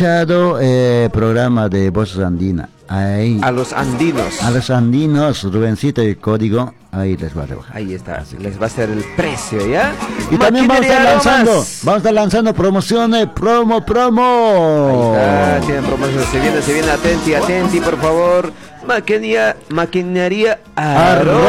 Programa de Voz Andina. Ahí. A los andinos. A los andinos, Rubencito y código, ahí les va a rebajar. Ahí está, les va a ser el precio, ¿ya? Y también vamos a estar lanzando promociones, promo. Ahí está, tienen promociones, se viene, atenti, por favor. Maquinaria Aro.